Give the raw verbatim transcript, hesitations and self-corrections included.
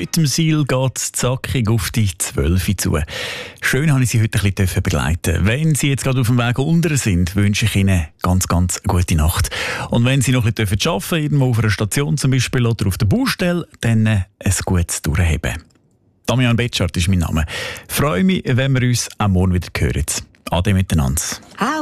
Mit dem Ziel geht es zackig auf die zwölf zu. Schön, habe ich Sie heute ein bisschen begleiten. Wenn Sie jetzt gerade auf dem Weg unten sind, wünsche ich Ihnen ganz, ganz gute Nacht. Und wenn Sie noch ein bisschen arbeiten dürfen, irgendwo auf einer Station zum Beispiel oder auf der Baustelle, dann ein gutes Durchheben. Damian Betschart ist mein Name. Ich freue mich, wenn wir uns am Morgen wieder hören. Ade miteinander.